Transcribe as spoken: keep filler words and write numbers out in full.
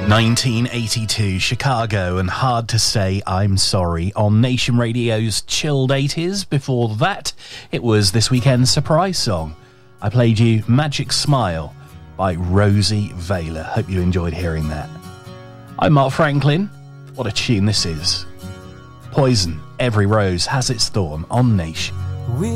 nineteen eighty-two, Chicago, and Hard to Say I'm Sorry on Nation Radio's Chilled eighties. Before that, it was this weekend's surprise song. I played you Magic Smile by Rosie Vela. Hope you enjoyed hearing that. I'm Mark Franklin. What a tune this is. Poison, Every Rose Has Its Thorn on Nation.